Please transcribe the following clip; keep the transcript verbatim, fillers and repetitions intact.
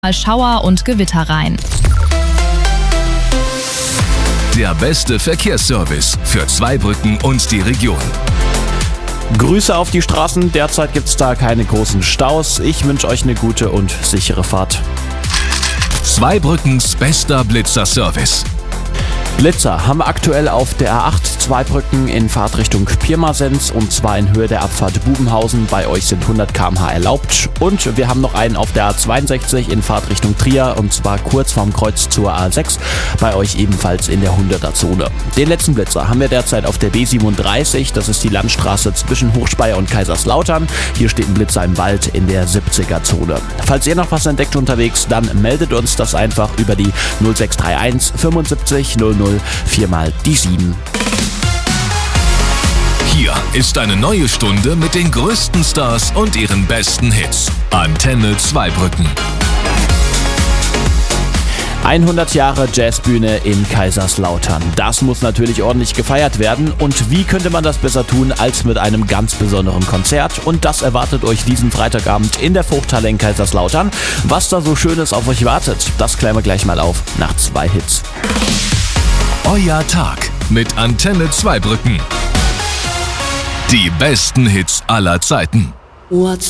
mal Schauer und Gewitter rein. Der beste Verkehrsservice für Zweibrücken und die Region. Grüße auf die Straßen, derzeit gibt es da keine großen Staus. Ich wünsche euch eine gute und sichere Fahrt. Zweibrückens bester Blitzer-Service. Blitzer haben wir aktuell auf der A acht Zweibrücken in Fahrtrichtung Pirmasens und zwar in Höhe der Abfahrt Bubenhausen. Bei euch sind hundert Kilometer pro Stunde erlaubt. Und wir haben noch einen auf der A zweiundsechzig in Fahrtrichtung Trier und zwar kurz vorm Kreuz zur A sechs. Bei euch ebenfalls in der hunderter Zone. Den letzten Blitzer haben wir derzeit auf der B siebenunddreißig. Das ist die Landstraße zwischen Hochspeyer und Kaiserslautern. Hier steht ein Blitzer im Wald in der siebziger Zone. Falls ihr noch was entdeckt unterwegs, dann meldet uns das einfach über die null sechs drei eins fünfundsiebzig null null vier mal die sieben. Hier ist eine neue Stunde mit den größten Stars und ihren besten Hits. Antenne Zweibrücken. hundert Jahre Jazzbühne in Kaiserslautern. Das muss natürlich ordentlich gefeiert werden. Und wie könnte man das besser tun als mit einem ganz besonderen Konzert? Und das erwartet euch diesen Freitagabend in der Fruchthalle in Kaiserslautern. Was da so Schönes auf euch wartet, das klären wir gleich mal auf nach zwei Hits. Euer Tag mit Antenne Zweibrücken. Die besten Hits aller Zeiten. What's